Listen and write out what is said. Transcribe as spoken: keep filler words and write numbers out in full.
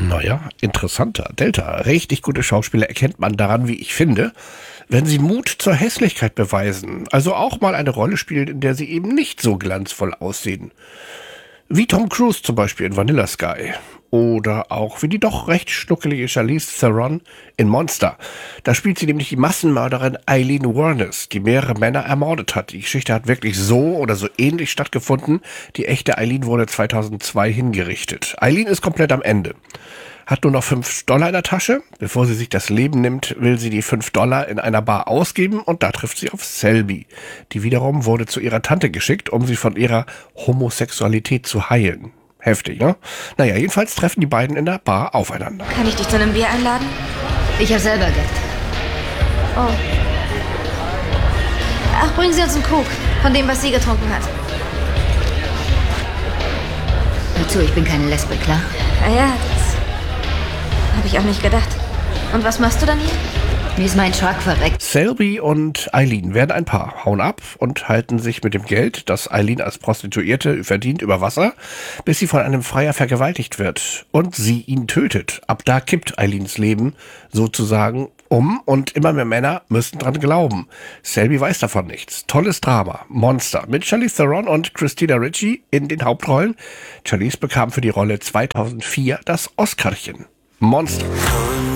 Naja, interessanter. Delta. Richtig gute Schauspieler erkennt man daran, wie ich finde, wenn sie Mut zur Hässlichkeit beweisen. Also auch mal eine Rolle spielen, in der sie eben nicht so glanzvoll aussehen. Wie Tom Cruise zum Beispiel in Vanilla Sky. Oder auch wie die doch recht schnuckelige Charlize Theron in Monster. Da spielt sie nämlich die Massenmörderin Eileen Wuornos, die mehrere Männer ermordet hat. Die Geschichte hat wirklich so oder so ähnlich stattgefunden. Die echte Eileen wurde zweitausendzwei hingerichtet. Eileen ist komplett am Ende. Hat nur noch fünf Dollar in der Tasche. Bevor sie sich das Leben nimmt, will sie die fünf Dollar in einer Bar ausgeben und da trifft sie auf Selby. Die wiederum wurde zu ihrer Tante geschickt, um sie von ihrer Homosexualität zu heilen. Heftig, ne? Naja, jedenfalls treffen die beiden in der Bar aufeinander. Kann ich dich zu einem Bier einladen? Ich habe selber Geld. Oh. Ach, bringen Sie uns einen Krug von dem, was sie getrunken hat. Hör zu, ich bin keine Lesbe, klar? Ja, ja, das habe ich auch nicht gedacht. Und was machst du dann hier? Mir ist mein Truck verreckt. Selby und Eileen werden ein Paar, hauen ab und halten sich mit dem Geld, das Eileen als Prostituierte verdient, über Wasser, bis sie von einem Freier vergewaltigt wird und sie ihn tötet. Ab da kippt Eileens Leben sozusagen um und immer mehr Männer müssen dran glauben. Selby weiß davon nichts. Tolles Drama. Monster. Mit Charlize Theron und Christina Ricci in den Hauptrollen. Charlize bekam für die Rolle zweitausendvier das Oscarchen. Monster.